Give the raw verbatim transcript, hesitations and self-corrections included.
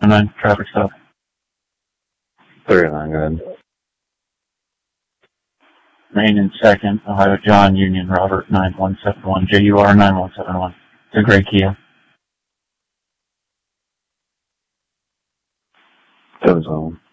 nine, traffic stop. thirty-nine, go ahead. Main in second, Ohio John, Union Robert, nine one seven one, J U R nine one seven one. It's a gray Kia. seven seven one.